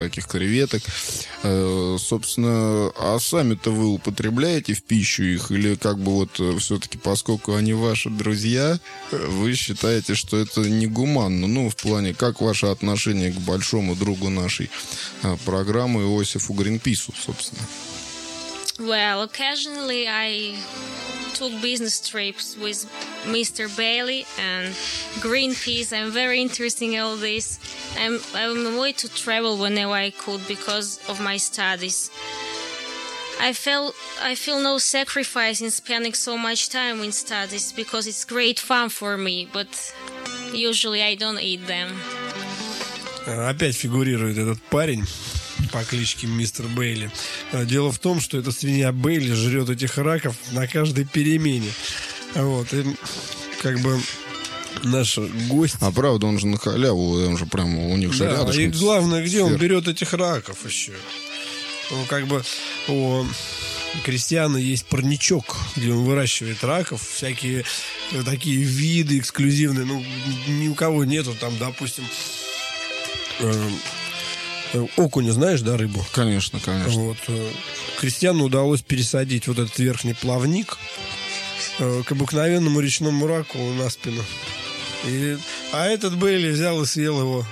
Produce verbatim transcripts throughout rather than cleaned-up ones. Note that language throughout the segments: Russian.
таких креветок. Э, собственно, а сами-то вы употребляете в пищу их? Или как бы вот все-таки, поскольку они ваши друзья, вы считаете, что это негуманно? Ну, в плане, как ваше отношение к большому другу нашей э, программы Иосифу Гринпису, собственно? Well, occasionally I took business trips with Mister Bailey and Greenpeace. I'm very interested in all this. I'm, I'm away to travel whenever I could because of my studies. I felt I feel no sacrifice in spending so much time in studies because it's great fun for me, but usually I don't eat them. Опять фигурирует этот парень по кличке Мистер Бейли. Дело в том, что эта свинья Бейли жрет этих раков на каждой перемене. Вот. И как бы наш гость... А правда, он же на халяву, он же прямо у них же да, рядышком. И главное, где сверх. он берет этих раков еще? Ну, как бы у Кристиана есть парничок, где он выращивает раков, всякие такие виды эксклюзивные. Ну, ни у кого нету там, допустим... Окуня, знаешь, да, рыбу? Конечно, конечно. Вот. Кристиану удалось пересадить вот этот верхний плавник к обыкновенному речному раку на спину. И... А этот Бейли взял и съел его.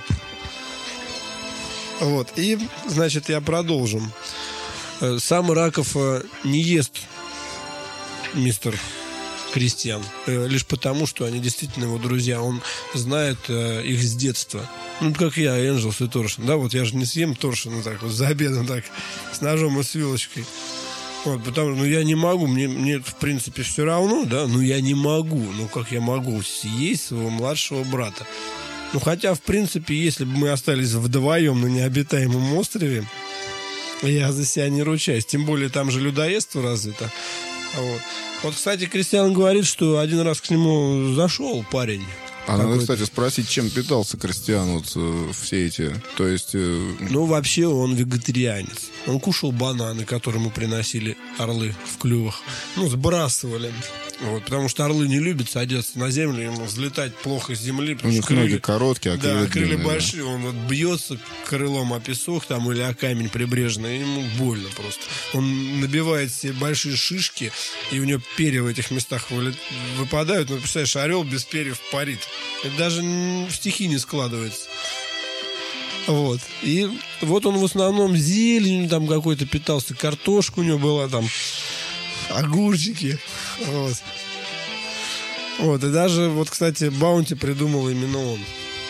Вот. И, значит, я продолжу. Сам раков не ест мистер Кристиан. Лишь потому, что они действительно его друзья. Он знает их с детства. Ну, как я, Энджелс и Торшин. Да, вот я же не съем Торшина так вот за обедом, так, с ножом и с вилочкой. Вот, потому что, ну, я не могу, мне, мне в принципе, все равно, да, но я не могу. Ну, как я могу съесть своего младшего брата? Ну, хотя, в принципе, если бы мы остались вдвоем на необитаемом острове, я за себя не ручаюсь. Тем более, там же людоедство развито. Вот. Вот, кстати, Кристиан говорит, что один раз к нему зашел парень. А надо, кстати, спросить, чем питался Кристиан вот э, все эти, то есть... Э... Ну, вообще, он вегетарианец. Он кушал бананы, которые ему приносили орлы в клювах. Ну, сбрасывали. Вот, потому что орлы не любят садиться на землю, ему взлетать плохо с земли. У них крылья, ноги короткие, а крылья да, крылья длинные, большие. Да. Он вот бьется крылом о песок там, или о камень прибрежный, и ему больно просто. Он набивает себе большие шишки, и у него перья в этих местах выпадают. Ну, представляешь, орел без перьев парит. Это даже в стихи не складывается. Вот. И вот он в основном зеленью там какой-то питался, картошка у него была там, огурчики. Вот. Вот. И даже, вот, кстати, Баунти придумал именно он.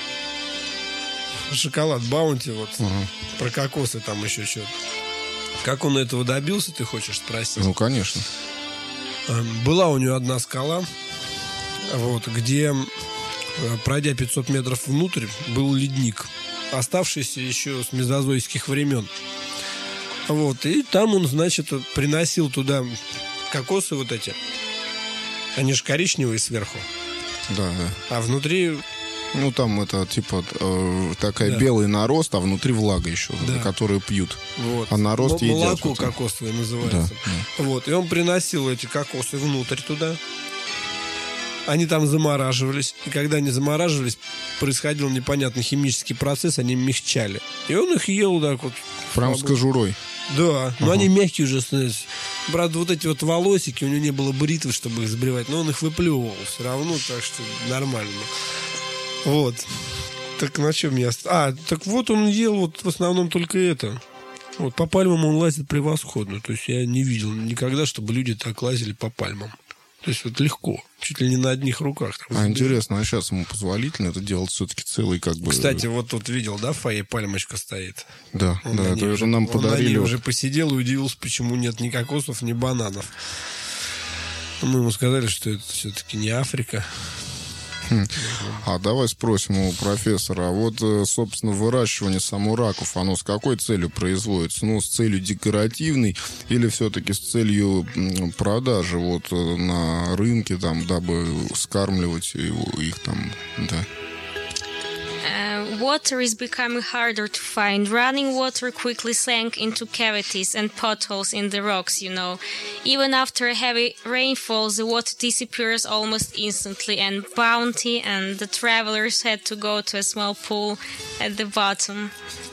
Шоколад Баунти, вот. Ага. Про кокосы там еще что-то. Как он этого добился, ты хочешь спросить? Ну, конечно. Была у него одна скала, вот, где, пройдя пятьсот метров внутрь, был ледник, оставшийся еще с мезозойских времен. Вот, и там он, значит, приносил туда кокосы вот эти. Они же коричневые сверху. Да, да. А внутри... Ну, там это, типа, э, такая да. белый нарост, а внутри влага еще, да. Которую пьют. Вот. А нарост едят. Молоко вот кокосовое называется. Да, да. Вот, и он приносил эти кокосы внутрь туда. Они там замораживались. И когда они замораживались, происходил непонятный химический процесс, они мягчали. И он их ел так вот. Прям с кожурой. Да, но ага. они мягкие уже становятся. Правда, вот эти вот волосики, у него не было бритвы, чтобы их сбривать, но он их выплевывал все равно, так что нормально. Вот. Так на чем я... А, так вот он ел вот в основном только это. Вот по пальмам он лазит превосходно. То есть я не видел никогда, чтобы люди так лазили по пальмам. То есть вот легко. Чуть ли не на одних руках. Там, а интересно, а сейчас ему позволительно это делать все-таки целый как бы... Кстати, вот тут видел, да, в фойе пальмочка стоит? Да, он да, это уже нам он подарили. Он на ней уже посидел и удивился, почему нет ни кокосов, ни бананов. Мы ему сказали, что это все-таки не Африка. А давай спросим у профессора, а вот, собственно, выращивание самураков, оно с какой целью производится? Ну, с целью декоративной или все-таки с целью продажи вот на рынке, там, дабы скармливать их там, да? Water is becoming harder to find. Running water quickly sank into cavities and potholes in the rocks, you know. Even after a heavy rainfall, the water disappears almost instantly, and Bounty and the travelers had to go to a small pool at the bottom.